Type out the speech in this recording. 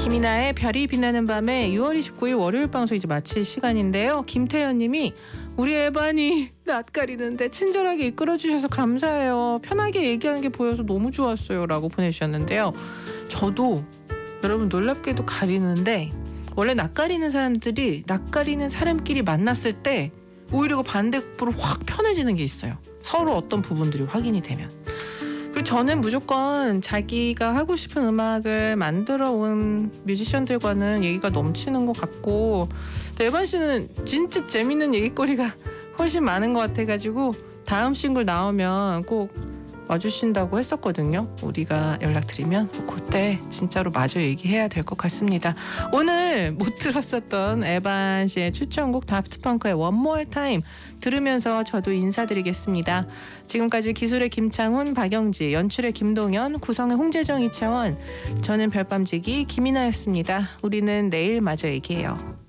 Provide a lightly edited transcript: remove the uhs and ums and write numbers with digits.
김이나의 별이 빛나는 밤에 6월 29일 월요일 방송 이제 마칠 시간인데요. 김태현님이 우리 에반이 낯가리는데 친절하게 이끌어주셔서 감사해요. 편하게 얘기하는 게 보여서 너무 좋았어요 라고 보내주셨는데요. 저도 여러분 놀랍게도 가리는데 원래 낯가리는 사람들이 낯가리는 사람끼리 만났을 때 오히려 그 반대급부로 확 편해지는 게 있어요. 서로 어떤 부분들이 확인이 되면. 그리고 저는 무조건 자기가 하고 싶은 음악을 만들어 온 뮤지션들과는 얘기가 넘치는 것 같고, 에반 씨는 진짜 재밌는 얘기거리가 훨씬 많은 것 같아가지고 다음 싱글 나오면 꼭 와주신다고 했었거든요. 우리가 연락드리면 그때 진짜로 마저 얘기해야 될 것 같습니다. 오늘 못 들었었던 에반 씨의 추천곡 다프트펑크의 One More Time 들으면서 저도 인사드리겠습니다. 지금까지 기술의 김창훈, 박영지, 연출의 김동현, 구성의 홍재정, 이채원, 저는 별밤지기 김이나였습니다. 우리는 내일 마저 얘기해요.